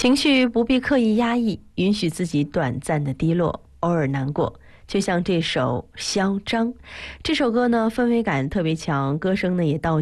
情绪不必刻意压抑，允许自己短暂的低落，偶尔难过。就像这首《嚣张》，这首歌呢氛围感特别强，歌声呢也道